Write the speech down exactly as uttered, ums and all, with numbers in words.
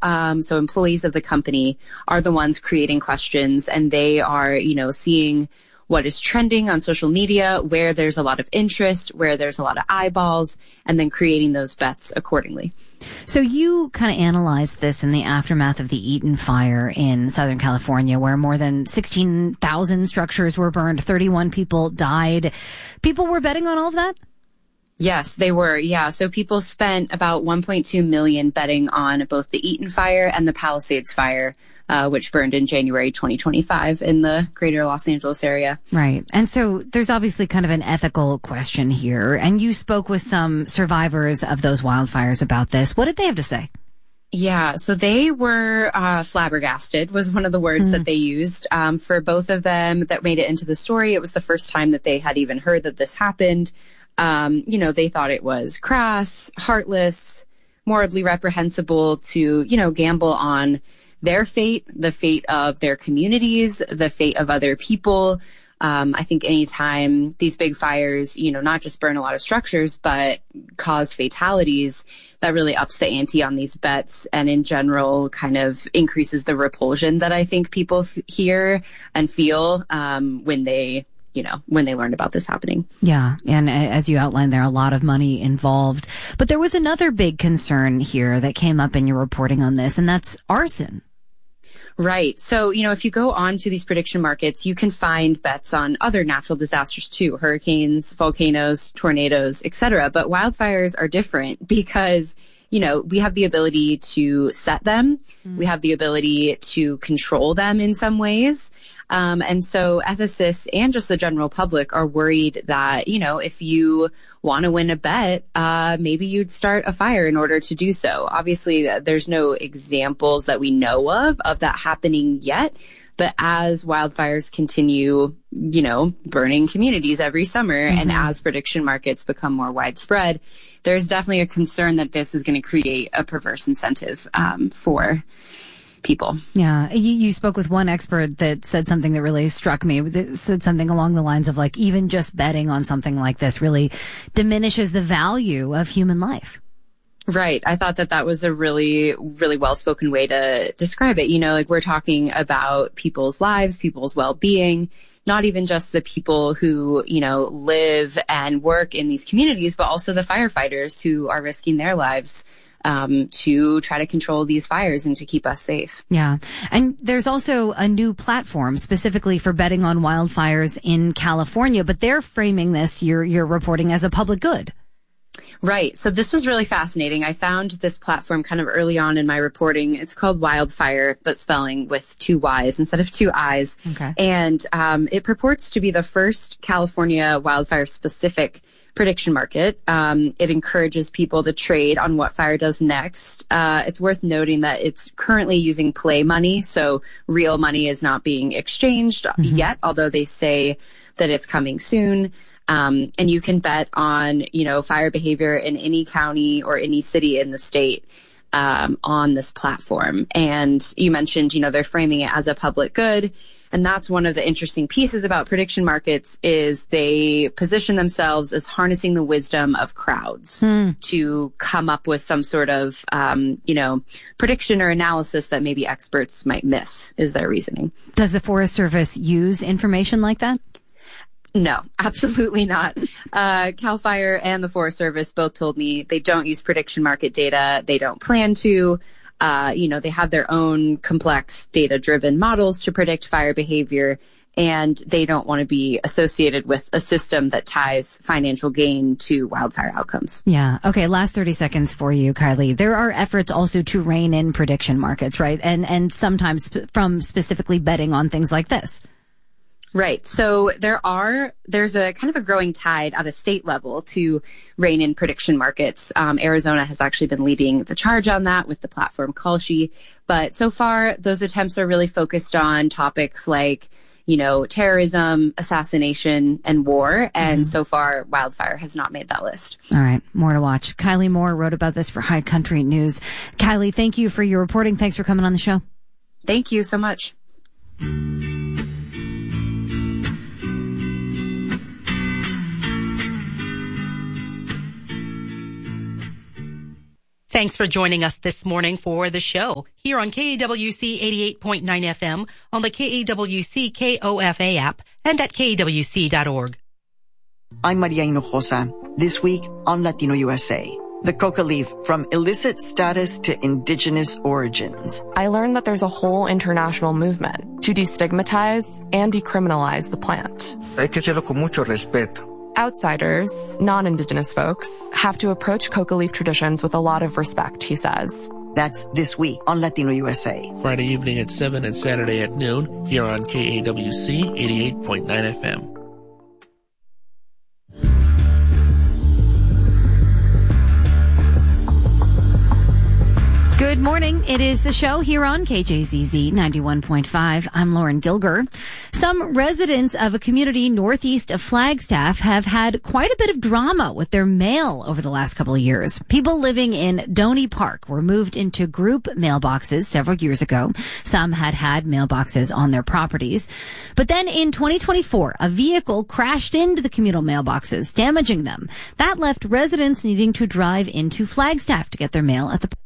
um, so employees of the company, are the ones creating questions, and they are, you know, seeing what is trending on social media, where there's a lot of interest, where there's a lot of eyeballs, and then creating those bets accordingly. So you kind of analyzed this in the aftermath of the Eaton fire in Southern California, where more than sixteen thousand structures were burned, thirty-one people died. People were betting on all of that? Yes, they were. Yeah. So people spent about one point two million betting on both the Eaton fire and the Palisades fire, uh, which burned in January twenty twenty-five in the greater Los Angeles area. Right. And so there's obviously kind of an ethical question here. And you spoke with some survivors of those wildfires about this. What did they have to say? Yeah, so they were uh, flabbergasted was one of the words mm. that they used. Um, for both of them that made it into the story, it was the first time that they had even heard that this happened. Um, you know, they thought it was crass, heartless, morally reprehensible to, you know, gamble on their fate, the fate of their communities, the fate of other people. Um, I think anytime these big fires, you know, not just burn a lot of structures, but cause fatalities, that really ups the ante on these bets and in general kind of increases the repulsion that I think people f- hear and feel um, when they you know, when they learned about this happening. Yeah. And as you outlined, there are a lot of money involved. But there was another big concern here that came up in your reporting on this, and that's arson. Right. So, you know, if you go on to these prediction markets, you can find bets on other natural disasters too, hurricanes, volcanoes, tornadoes, et cetera. But wildfires are different because, you know, we have the ability to set them. Mm. We have the ability to control them in some ways. Um, and so ethicists and just the general public are worried that, you know, if you want to win a bet, uh, maybe you'd start a fire in order to do so. Obviously, there's no examples that we know of of that happening yet. But as wildfires continue, you know, burning communities every summer, mm-hmm. and as prediction markets become more widespread, there's definitely a concern that this is going to create a perverse incentive um, for people. Yeah. You, you spoke with one expert that said something that really struck me. That said something along the lines of like, even just betting on something like this really diminishes the value of human life. Right. I thought that that was a really, really well-spoken way to describe it. You know, like we're talking about people's lives, people's well-being, not even just the people who, you know, live and work in these communities, but also the firefighters who are risking their lives um, to try to control these fires and to keep us safe. Yeah. And there's also a new platform specifically for betting on wildfires in California, but they're framing this, you're, you're reporting, as a public good. Right. So this was really fascinating. I found this platform kind of early on in my reporting. It's called Wildfire, but spelling with two Y's instead of two I's. Okay. And um, it purports to be the first California wildfire-specific prediction market. Um, it encourages people to trade on what fire does next. Uh, it's worth noting that it's currently using play money, so real money is not being exchanged mm-hmm. yet, although they say that it's coming soon. Um, and you can bet on, you know, fire behavior in any county or any city in the state, um, on this platform. And you mentioned, you know, they're framing it as a public good. And that's one of the interesting pieces about prediction markets is they position themselves as harnessing the wisdom of crowds mm. to come up with some sort of, um, you know, prediction or analysis that maybe experts might miss is their reasoning. Does the Forest Service use information like that? No, absolutely not. Uh, CAL FIRE and the Forest Service both told me they don't use prediction market data. They don't plan to. Uh, you know, they have their own complex data-driven models to predict fire behavior, and they don't want to be associated with a system that ties financial gain to wildfire outcomes. Yeah. Okay. Last thirty seconds for you, Kylie. There are efforts also to rein in prediction markets, right? And, and sometimes from specifically betting on things like this. Right. So there are, there's a kind of a growing tide at a state level to rein in prediction markets. Um, Arizona has actually been leading the charge on that with the platform Kalshi. But so far, those attempts are really focused on topics like, you know, terrorism, assassination, and war. And mm-hmm. so far, wildfire has not made that list. All right. More to watch. Kylie Moore wrote about this for High Country News. Kylie, thank you for your reporting. Thanks for coming on the show. Thank you so much. Thanks for joining us this morning for the show here on K A W C eighty-eight point nine F M, on the K A W C K O F A app, and at K A W C dot org. I'm Maria Hinojosa. This week on Latino U S A, the coca leaf from illicit status to indigenous origins. I learned that there's a whole international movement to destigmatize and decriminalize the plant. Hay que hacerlo con mucho respeto. Outsiders, non-indigenous folks, have to approach coca leaf traditions with a lot of respect, he says. That's this week on Latino U S A. Friday evening at seven and Saturday at noon here on K A W C eighty-eight point nine F M. Good morning. It is the show here on K J Z Z ninety-one point five. I'm Lauren Gilger. Some residents of a community northeast of Flagstaff have had quite a bit of drama with their mail over the last couple of years. People living in Doney Park were moved into group mailboxes several years ago. Some had had mailboxes on their properties. But then in twenty twenty-four, a vehicle crashed into the communal mailboxes, damaging them. That left residents needing to drive into Flagstaff to get their mail at the